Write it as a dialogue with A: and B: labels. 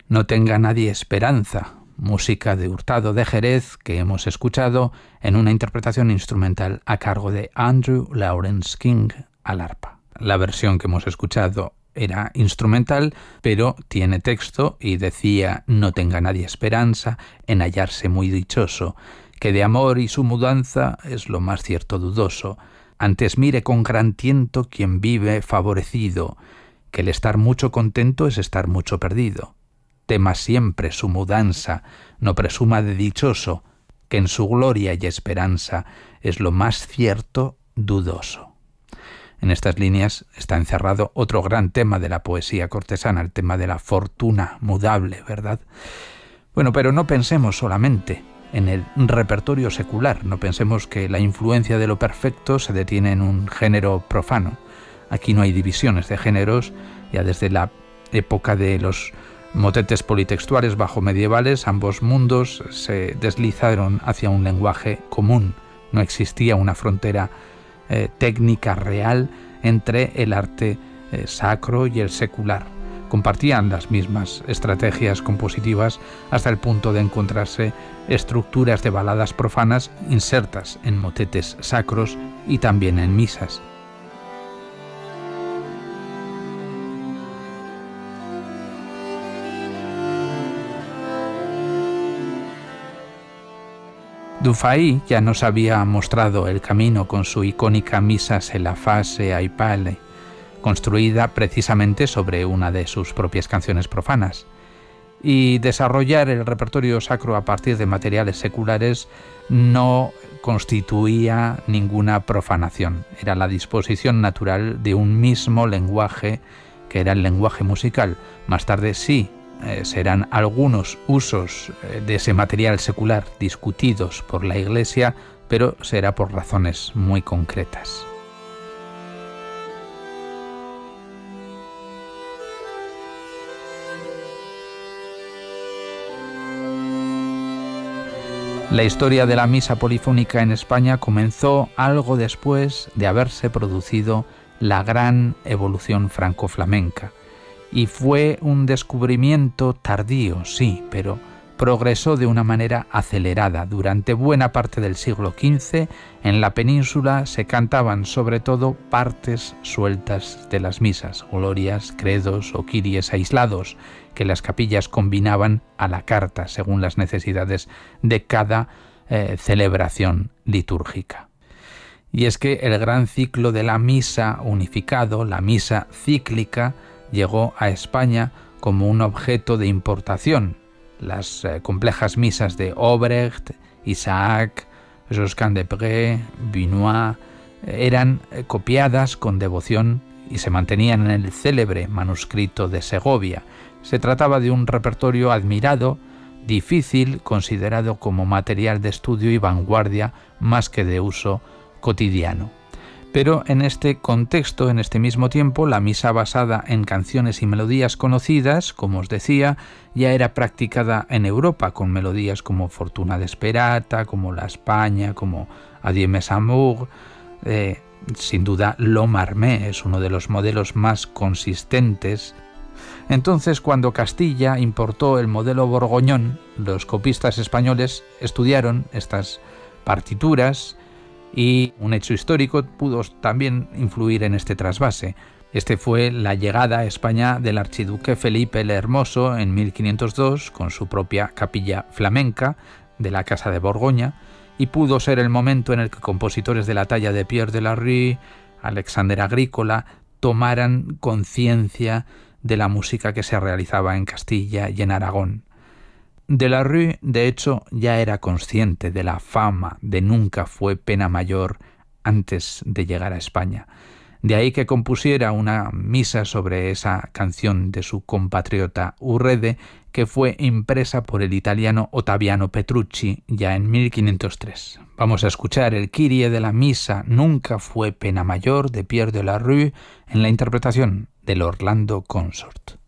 A: No tenga nadie esperanza, música de Hurtado de Jerez que hemos escuchado en una interpretación instrumental a cargo de Andrew Lawrence King al arpa. La versión que hemos escuchado era instrumental, pero tiene texto y decía: no tenga nadie esperanza en hallarse muy dichoso, que de amor y su mudanza es lo más cierto dudoso. Antes mire con gran tiento quien vive favorecido, que el estar mucho contento es estar mucho perdido. Tema siempre su mudanza, no presuma de dichoso, que en su gloria y esperanza es lo más cierto dudoso. En estas líneas está encerrado otro gran tema de la poesía cortesana, el tema de la fortuna mudable, ¿verdad? Bueno, pero no pensemos solamente en el repertorio secular, no pensemos que la influencia de lo perfecto se detiene en un género profano. Aquí no hay divisiones de géneros, ya desde la época de los motetes politextuales bajo medievales, ambos mundos se deslizaron hacia un lenguaje común. No existía una frontera técnica real entre el arte sacro y el secular. Compartían las mismas estrategias compositivas hasta el punto de encontrarse estructuras de baladas profanas insertas en motetes sacros y también en misas. Dufay ya nos había mostrado el camino con su icónica Misa se la fase ai pale, construida precisamente sobre una de sus propias canciones profanas. Y desarrollar el repertorio sacro a partir de materiales seculares no constituía ninguna profanación. Era la disposición natural de un mismo lenguaje, que era el lenguaje musical. Más tarde sí, serán algunos usos de ese material secular discutidos por la Iglesia, pero será por razones muy concretas. La historia de la misa polifónica en España comenzó algo después de haberse producido la gran evolución franco-flamenca. Y fue un descubrimiento tardío, sí, pero progresó de una manera acelerada. Durante buena parte del siglo XV, en la península se cantaban sobre todo partes sueltas de las misas, glorias, credos o kyries aislados, que las capillas combinaban a la carta según las necesidades de cada celebración litúrgica. Y es que el gran ciclo de la misa unificado, la misa cíclica, llegó a España como un objeto de importación. Las complejas misas de Obrecht, Isaac, Josquin de Pré, Vinois eran copiadas con devoción y se mantenían en el célebre manuscrito de Segovia. Se trataba de un repertorio admirado, difícil, considerado como material de estudio y vanguardia más que de uso cotidiano. Pero en este contexto, en este mismo tiempo, la misa basada en canciones y melodías conocidas, como os decía, ya era practicada en Europa, con melodías como Fortuna Desperata, como La España, como Adieu mes amours. Sin duda, L'Homme Armé es uno de los modelos más consistentes. Entonces, cuando Castilla importó el modelo borgoñón, los copistas españoles estudiaron estas partituras, y un hecho histórico pudo también influir en este trasvase. Este fue la llegada a España del archiduque Felipe el Hermoso en 1502 con su propia capilla flamenca de la Casa de Borgoña, y pudo ser el momento en el que compositores de la talla de Pierre de la Rue, Alexander Agrícola, tomaran conciencia de la música que se realizaba en Castilla y en Aragón. De la Rue, de hecho, ya era consciente de la fama de Nunca fue pena mayor antes de llegar a España. De ahí que compusiera una misa sobre esa canción de su compatriota Urrede, que fue impresa por el italiano Ottaviano Petrucci ya en 1503. Vamos a escuchar el Kyrie de la misa Nunca fue pena mayor de Pierre de la Rue en la interpretación del Orlando Consort.